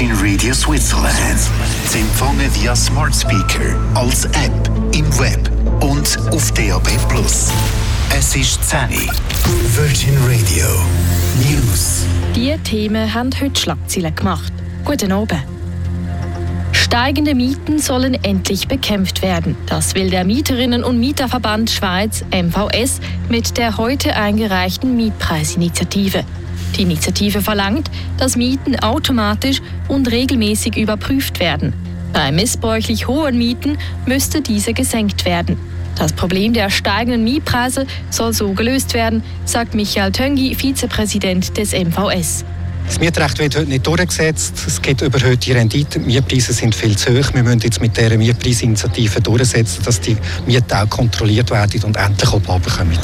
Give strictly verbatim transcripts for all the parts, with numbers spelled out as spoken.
Virgin Radio Switzerland. Sie empfangen via Smart Speaker, als App, im Web und auf D A B plus. Es ist zehn Uhr. Virgin Radio News. Diese Themen haben heute Schlagzeilen gemacht. Guten Abend. Steigende Mieten sollen endlich bekämpft werden. Das will der Mieterinnen- und Mieterverband Schweiz M V S mit der heute eingereichten Mietpreisinitiative. Die Initiative verlangt, dass Mieten automatisch und regelmäßig überprüft werden. Bei missbräuchlich hohen Mieten müsste diese gesenkt werden. Das Problem der steigenden Mietpreise soll so gelöst werden, sagt Michael Töngi, Vizepräsident des M V S. Das Mietrecht wird heute nicht durchgesetzt. Es gibt überhöhte Rendite. Die Mietpreise sind viel zu hoch. Wir müssen jetzt mit dieser Mietpreisinitiative durchsetzen, dass die Mieten auch kontrolliert werden und endlich auch runterkommen.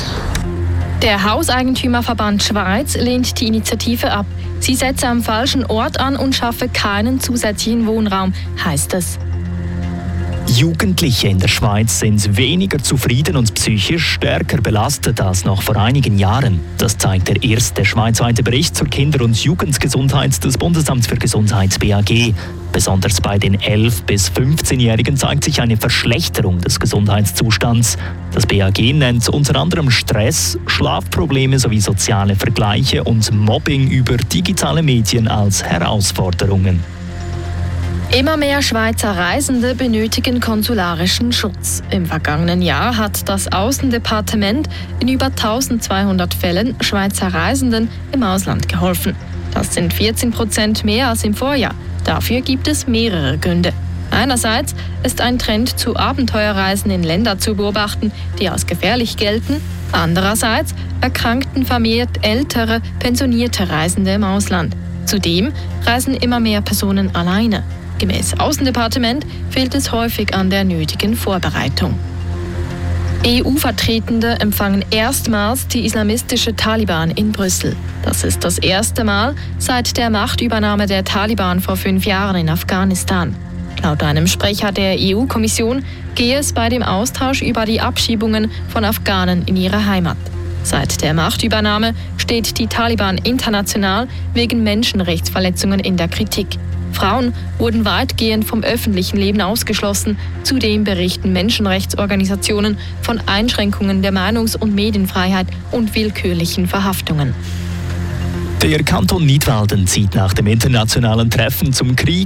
Der Hauseigentümerverband Schweiz lehnt die Initiative ab. Sie setze am falschen Ort an und schaffe keinen zusätzlichen Wohnraum, heißt es. Jugendliche in der Schweiz sind weniger zufrieden und psychisch stärker belastet als noch vor einigen Jahren. Das zeigt der erste schweizweite Bericht zur Kinder- und Jugendgesundheit des Bundesamts für Gesundheit B A G. Besonders bei den elf- bis fünfzehnjährigen zeigt sich eine Verschlechterung des Gesundheitszustands. Das B A G nennt unter anderem Stress, Schlafprobleme sowie soziale Vergleiche und Mobbing über digitale Medien als Herausforderungen. Immer mehr Schweizer Reisende benötigen konsularischen Schutz. Im vergangenen Jahr hat das Außendepartement in über eintausendzweihundert Fällen Schweizer Reisenden im Ausland geholfen. Das sind vierzehn Prozent mehr als im Vorjahr. Dafür gibt es mehrere Gründe. Einerseits ist ein Trend zu Abenteuerreisen in Länder zu beobachten, die als gefährlich gelten. Andererseits erkrankten vermehrt ältere, pensionierte Reisende im Ausland. Zudem reisen immer mehr Personen alleine. Gemäß Außendepartement fehlt es häufig an der nötigen Vorbereitung. E U-Vertretende empfangen erstmals die islamistische Taliban in Brüssel. Das ist das erste Mal seit der Machtübernahme der Taliban vor fünf Jahren in Afghanistan. Laut einem Sprecher der E U-Kommission gehe es bei dem Austausch über die Abschiebungen von Afghanen in ihre Heimat. Seit der Machtübernahme steht die Taliban international wegen Menschenrechtsverletzungen in der Kritik. Frauen wurden weitgehend vom öffentlichen Leben ausgeschlossen. Zudem berichten Menschenrechtsorganisationen von Einschränkungen der Meinungs- und Medienfreiheit und willkürlichen Verhaftungen. Der Kanton Nidwalden zieht nach dem internationalen Treffen zum Krieg